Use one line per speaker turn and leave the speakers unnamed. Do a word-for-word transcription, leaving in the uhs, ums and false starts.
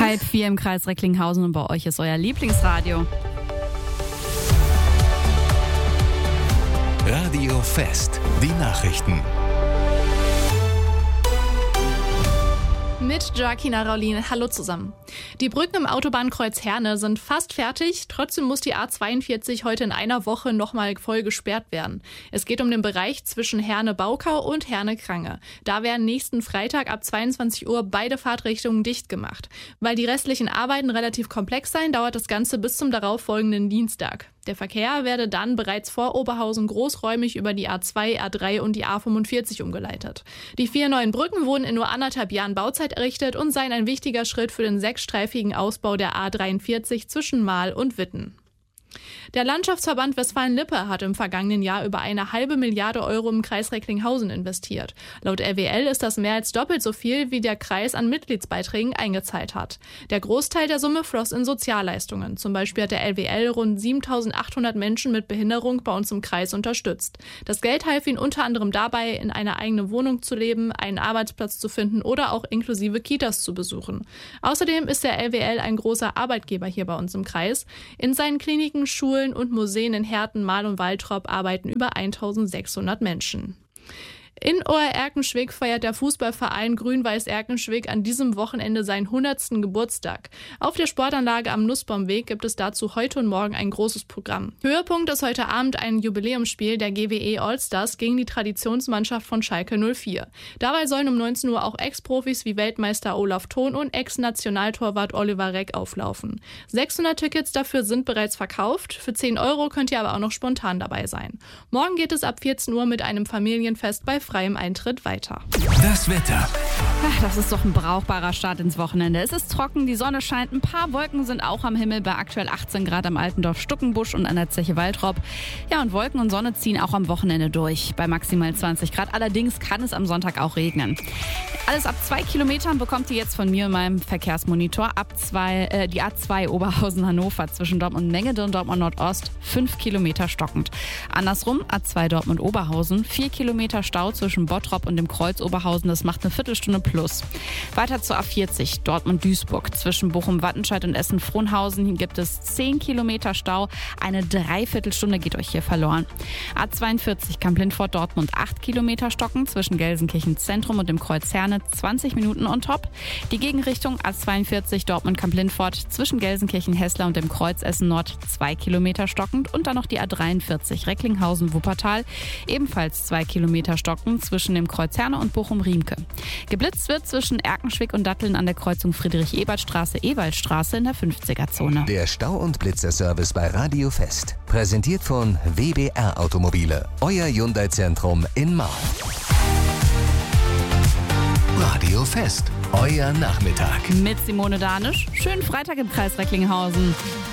Halb vier im Kreis Recklinghausen und bei euch ist euer Lieblingsradio.
Radio Fest, die Nachrichten.
Mit Joaquina Raulin. Hallo zusammen. Die Brücken im Autobahnkreuz Herne sind fast fertig. Trotzdem muss die A zweiundvierzig heute in einer Woche nochmal voll gesperrt werden. Es geht um den Bereich zwischen Herne-Baukau und Herne-Krange. Da werden nächsten Freitag ab zweiundzwanzig Uhr beide Fahrtrichtungen dicht gemacht. Weil die restlichen Arbeiten relativ komplex seien, dauert das Ganze bis zum darauffolgenden Dienstag. Der Verkehr werde dann bereits vor Oberhausen großräumig über die A zwei, A drei und die A fünfundvierzig umgeleitet. Die vier neuen Brücken wurden in nur anderthalb Jahren Bauzeit errichtet und seien ein wichtiger Schritt für den sechsstreifigen Ausbau der A dreiundvierzig zwischen Mahl und Witten. Der Landschaftsverband Westfalen-Lippe hat im vergangenen Jahr über eine halbe Milliarde Euro im Kreis Recklinghausen investiert. Laut R W L ist das mehr als doppelt so viel, wie der Kreis an Mitgliedsbeiträgen eingezahlt hat. Der Großteil der Summe floss in Sozialleistungen. Zum Beispiel hat der R W L rund siebentausendachthundert Menschen mit Behinderung bei uns im Kreis unterstützt. Das Geld half ihnen unter anderem dabei, in einer eigenen Wohnung zu leben, einen Arbeitsplatz zu finden oder auch inklusive Kitas zu besuchen. Außerdem ist der R W L ein großer Arbeitgeber hier bei uns im Kreis. In seinen Kliniken, Schulen und Museen in Herten, Mahl und Waltrop arbeiten über eintausendsechshundert Menschen. In Ohr-Erkenschwick feiert der Fußballverein Grün-Weiß Erkenschwick an diesem Wochenende seinen hundertsten Geburtstag. Auf der Sportanlage am Nussbaumweg gibt es dazu heute und morgen ein großes Programm. Höhepunkt ist heute Abend ein Jubiläumsspiel der G W E Allstars gegen die Traditionsmannschaft von Schalke null vier. Dabei sollen um neunzehn Uhr auch Ex-Profis wie Weltmeister Olaf Thon und Ex-Nationaltorwart Oliver Reck auflaufen. sechshundert Tickets dafür sind bereits verkauft. Für zehn Euro könnt ihr aber auch noch spontan dabei sein. Morgen geht es ab vierzehn Uhr mit einem Familienfest bei freiem Eintritt weiter.
Das Wetter.
Ach, das ist doch ein brauchbarer Start ins Wochenende. Es ist trocken, die Sonne scheint, ein paar Wolken sind auch am Himmel bei aktuell achtzehn Grad am Altendorf Stuckenbusch und an der Zeche Waltrop. Ja, und Wolken und Sonne ziehen auch am Wochenende durch bei maximal zwanzig Grad. Allerdings kann es am Sonntag auch regnen. Alles ab zwei Kilometern bekommt ihr jetzt von mir in meinem Verkehrsmonitor. Ab zwei, äh, die A zwei Oberhausen-Hannover zwischen Dortmund Mengede und Dortmund Nordost fünf Kilometer stockend. Andersrum A zwei Dortmund-Oberhausen vier Kilometer Stau zwischen Bottrop und dem Kreuz Oberhausen. Das macht eine Viertelstunde plus. Weiter zur A vierzig Dortmund-Duisburg. Zwischen Bochum-Wattenscheid und Essen-Frohnhausen Hier gibt es zehn Kilometer Stau. Eine Dreiviertelstunde geht euch hier verloren. A zweiundvierzig Kamp-Lindfort-Dortmund acht Kilometer stocken zwischen Gelsenkirchen Zentrum und dem Kreuz Herne zwanzig Minuten on top. Die Gegenrichtung A zweiundvierzig Dortmund-Kamp-Lindfort zwischen Gelsenkirchen-Hessler und dem Kreuz Essen Nord zwei Kilometer stockend und dann noch die A dreiundvierzig Recklinghausen-Wuppertal ebenfalls zwei Kilometer stocken zwischen dem Kreuz Herne und Bochum-Riemke. Geblitzt wird zwischen Erkenschwick und Datteln an der Kreuzung Friedrich-Ebert-Straße-Ewaldstraße in der fünfziger-Zone.
Der Stau- und Blitzerservice bei Radio Fest. Präsentiert von W B R Automobile. Euer Hyundai-Zentrum in Marl. Radio Fest. Euer Nachmittag.
Mit Simone Danisch. Schönen Freitag im Kreis Recklinghausen.